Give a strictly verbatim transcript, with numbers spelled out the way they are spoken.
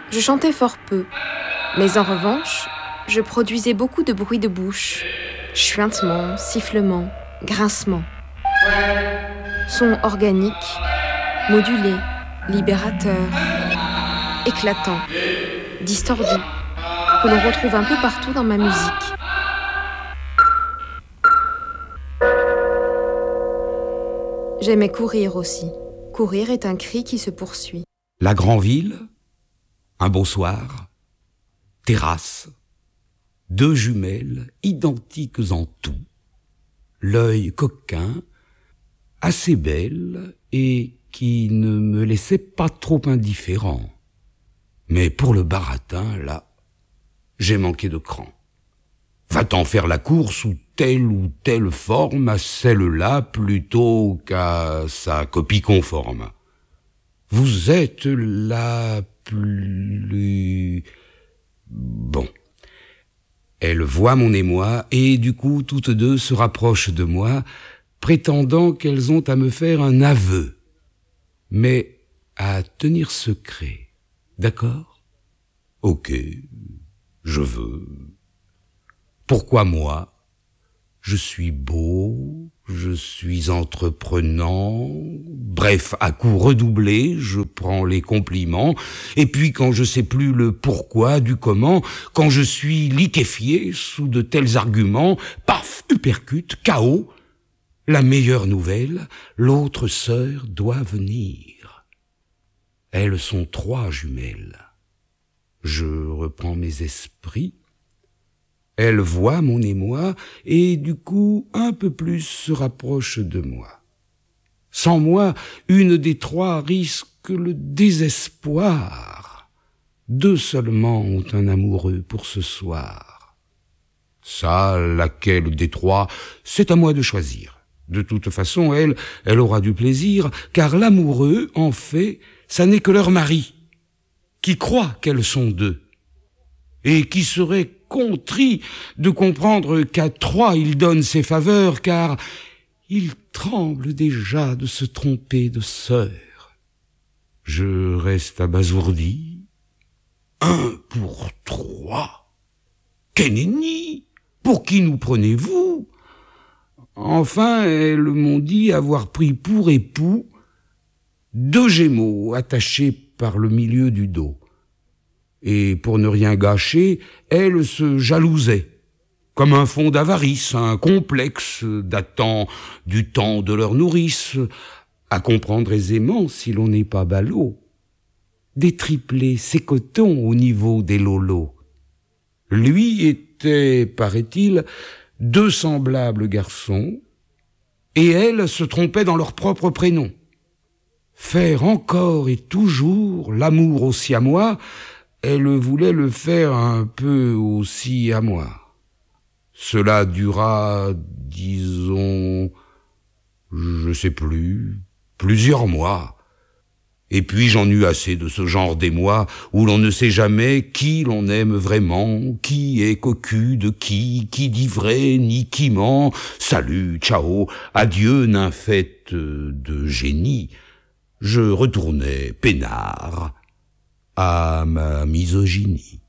Je chantais fort peu, mais en revanche, je produisais beaucoup de bruits de bouche, chuintements, sifflements, grincements. Sons organiques, modulés, libérateurs, éclatants, distordus, que l'on retrouve un peu partout dans ma musique. J'aimais courir aussi. Courir est un cri qui se poursuit. La grande ville, un beau soir, terrasse, deux jumelles identiques en tout, l'œil coquin, assez belle et qui ne me laissait pas trop indifférent. Mais pour le baratin, là, j'ai manqué de cran. Va-t'en faire la course sous telle ou telle forme à celle-là plutôt qu'à sa copie conforme. Vous êtes la plus... Bon. Elle voit mon émoi et du coup toutes deux se rapprochent de moi, prétendant qu'elles ont à me faire un aveu, mais à tenir secret. D'accord ? Ok, je veux. Pourquoi moi ? Je suis beau, je suis entreprenant, bref, à coups redoublés, je prends les compliments, et puis quand je sais plus le pourquoi, du comment, quand je suis liquéfié sous de tels arguments, paf, uppercut, K O, la meilleure nouvelle, l'autre sœur doit venir. Elles sont trois jumelles. Je reprends mes esprits. Elle voit mon émoi et du coup un peu plus se rapproche de moi. Sans moi, une des trois risque le désespoir. Deux seulement ont un amoureux pour ce soir. Ça, laquelle des trois, c'est à moi de choisir. De toute façon, elle, elle aura du plaisir, car l'amoureux, en fait, ça n'est que leur mari, qui croit qu'elles sont deux, et qui serait contrit de comprendre qu'à trois il donne ses faveurs, car il tremble déjà de se tromper de sœur. Je reste abasourdi. Un pour trois. Qu'est nenni ? Pour qui nous prenez-vous ? Enfin, elles m'ont dit avoir pris pour époux deux gémeaux attachés par le milieu du dos. Et pour ne rien gâcher, elle se jalousait, comme un fond d'avarice, un complexe datant du temps de leur nourrice, à comprendre aisément si l'on n'est pas ballot. Des triplés s'écotons au niveau des lolos. Lui était, paraît-il, deux semblables garçons, et elle se trompait dans leur propre prénom. Faire encore et toujours l'amour aussi à moi, elle voulait le faire un peu aussi à moi. Cela dura, disons, je sais plus, plusieurs mois. Et puis j'en eus assez de ce genre d'émoi où l'on ne sait jamais qui l'on aime vraiment, qui est cocu de qui, qui dit vrai ni qui ment. Salut, ciao, adieu, nymphette de génie. Je retournais peinard à ma misogynie.